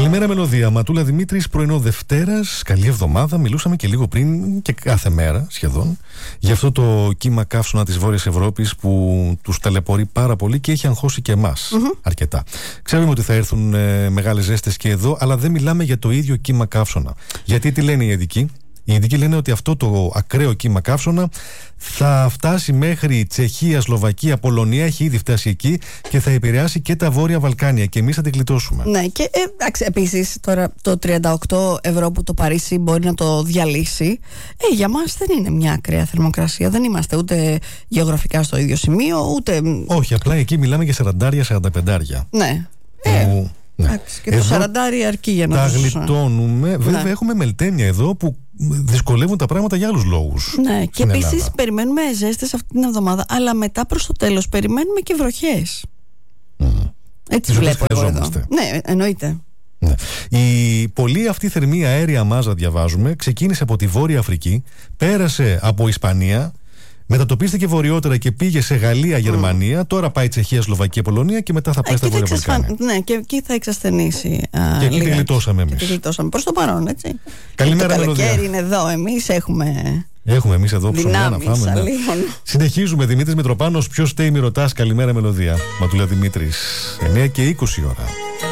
Καλημέρα Μελωδία, Ματούλα Δημήτρης, πρωινό Δευτέρας. Καλή εβδομάδα. Μιλούσαμε και λίγο πριν και κάθε μέρα σχεδόν για αυτό το κύμα καύσωνα της Βόρειας Ευρώπης που τους ταλαιπωρεί πάρα πολύ και έχει αγχώσει και εμάς αρκετά. Ξέρουμε ότι θα έρθουν μεγάλες ζέστες και εδώ, αλλά δεν μιλάμε για το ίδιο κύμα καύσωνα. Γιατί τι λένε οι ειδικοί? Οι ειδικοί λένε ότι αυτό το ακραίο κύμα καύσωνα θα φτάσει μέχρι Τσεχία, Σλοβακία, Πολωνία, έχει ήδη φτάσει εκεί και θα επηρεάσει και τα Βόρεια Βαλκάνια και εμείς θα την γλιτώσουμε. Ναι, και επίσης τώρα το 38 ευρώ που το Παρίσι μπορεί να το διαλύσει, για μας δεν είναι μια ακραία θερμοκρασία. Δεν είμαστε ούτε γεωγραφικά στο ίδιο σημείο, ούτε. Όχι, απλά εκεί μιλάμε για 40-45. Ναι. Ναι. Και το 40 αρκεί για να τα γλιτώνουμε. Βέβαια, έχουμε μελτένια εδώ που δυσκολεύουν τα πράγματα για άλλους λόγους. Ναι, και επίσης περιμένουμε ζέστες αυτή την εβδομάδα, αλλά μετά προς το τέλος περιμένουμε και βροχές. Έτσι βλέπω εγώ εδώ. Ναι, εννοείται. Ναι. Η πολύ αυτή θερμή αέρια μάζα, διαβάζουμε, ξεκίνησε από τη Βόρεια Αφρική, πέρασε από Ισπανία, μετατοπίστηκε βορειότερα και πήγε σε Γαλλία, Γερμανία. Τώρα πάει Τσεχία, Σλοβακία, Πολωνία και μετά θα πάει στα Βόρεια Βαλκάνια. Ναι, και εκεί θα εξασθενήσει. Και εκεί τη γλιτώσαμε εμείς. Τη γλιτώσαμε προς το παρόν, έτσι. Καλημέρα, το Μελωδία. καλοκαίρι είναι εδώ. Εμείς έχουμε. Έχουμε εμείς εδώ ψωμιά να φάμε. Ναι. Συνεχίζουμε. Δημήτρης Μητροπάνος, ποιος στέιμη ρωτάς? Καλημέρα Μελωδία. Ματούλα Δημήτρης. 9 και 20 ώρα.